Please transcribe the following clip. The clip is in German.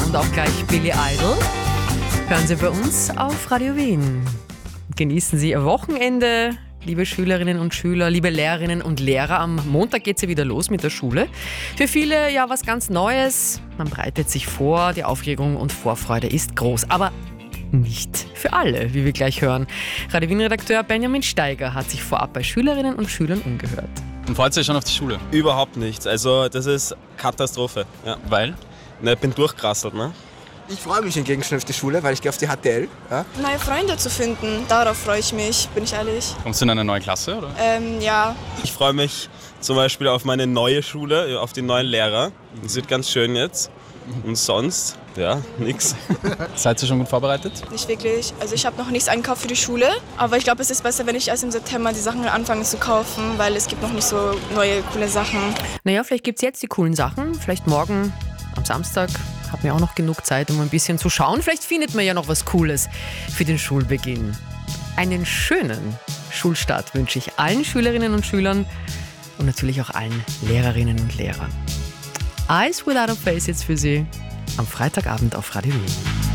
und auch gleich Billy Idol. Hören Sie bei uns auf Radio Wien. Genießen Sie Ihr Wochenende, liebe Schülerinnen und Schüler, liebe Lehrerinnen und Lehrer. Am Montag geht es ja wieder los mit der Schule. Für viele ja was ganz Neues. Man bereitet sich vor, die Aufregung und Vorfreude ist groß. Aber nicht für alle, wie wir gleich hören. Radio Wien-Redakteur Benjamin Steiger hat sich vorab bei Schülerinnen und Schülern umgehört. Und freut sich schon auf die Schule? Überhaupt nichts. Also das ist Katastrophe. Ja. Weil? Na, ich bin durchgerasselt, ne? Ich freue mich hingegen schon auf die Schule, weil ich gehe auf die HTL. Ja? Neue Freunde zu finden, darauf freue ich mich, bin ich ehrlich. Kommst du in eine neue Klasse, oder? Ja. Ich freue mich zum Beispiel auf meine neue Schule, auf die neuen Lehrer. Das wird ganz schön jetzt. Und sonst, ja, nix. Seid ihr schon gut vorbereitet? Nicht wirklich. Also ich habe noch nichts eingekauft für die Schule, aber ich glaube, es ist besser, wenn ich erst im September die Sachen anfange zu kaufen, weil es gibt noch nicht so neue, coole Sachen. Naja, vielleicht gibt es jetzt die coolen Sachen. Vielleicht morgen am Samstag haben wir auch noch genug Zeit, um ein bisschen zu schauen. Vielleicht findet man ja noch was Cooles für den Schulbeginn. Einen schönen Schulstart wünsche ich allen Schülerinnen und Schülern und natürlich auch allen Lehrerinnen und Lehrern. Eyes Without a Face jetzt für Sie am Freitagabend auf Radio Wien.